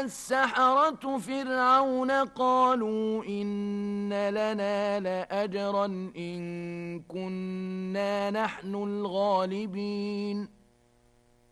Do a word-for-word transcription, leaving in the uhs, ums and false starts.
السحرة فرعون قالوا إن لنا لأجرا إن كنا نحن الغالبين